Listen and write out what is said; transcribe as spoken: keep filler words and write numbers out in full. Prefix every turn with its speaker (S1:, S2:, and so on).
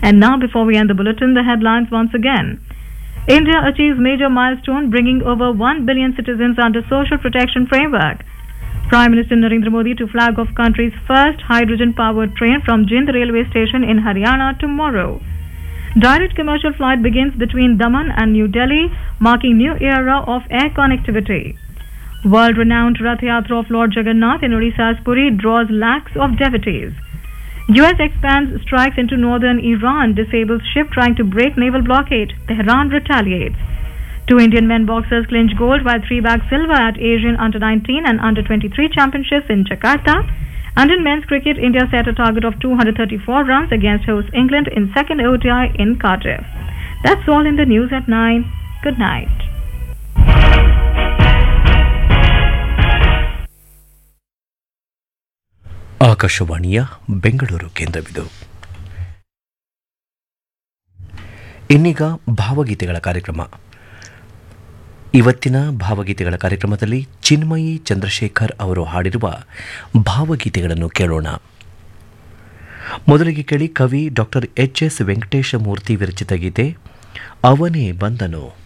S1: And now, before we end the bulletin, the headlines once again. India achieves major milestone, bringing over one billion citizens under social protection framework. Prime Minister Narendra Modi to flag off country's first hydrogen-powered train from Jind railway station in Haryana tomorrow. Direct commercial flight begins between Daman and New Delhi, marking new era of air connectivity. World-renowned Rath Yatra of Lord Jagannath in Odisha's Puri draws lakhs of devotees. U S expands strikes into northern Iran, disables ship trying to break naval blockade. Tehran retaliates. Two Indian men boxers clinch gold while three bag silver at Asian under nineteen and under twenty-three championships in Jakarta. And in men's cricket, India set a target of two hundred thirty-four runs against host England in second O D I in Cardiff. That's all in the news at nine. Good night.
S2: ಆಕಾಶವಾಣಿಯ ಬೆಂಗಳೂರು ಕೇಂದ್ರವಿದು. ಇನ್ನೀಗ ಭಾವಗೀತೆಗಳ ಕಾರ್ಯಕ್ರಮ. ಇವತ್ತಿನ ಭಾವಗೀತೆಗಳ ಕಾರ್ಯಕ್ರಮದಲ್ಲಿ ಚಿನ್ಮಯಿ ಚಂದ್ರಶೇಖರ್ ಅವರು ಹಾಡಿರುವ ಭಾವಗೀತೆಗಳನ್ನು ಕೇಳೋಣ. ಮೊದಲಿಗೆ ಕೇಳಿ ಕವಿ ಡಾಕ್ಟರ್ ಎಚ್ ಎಸ್ ವೆಂಕಟೇಶ ಮೂರ್ತಿ ವಿರಚಿತ ಗೀತೆ ಅವನೇ ಬಂದನು.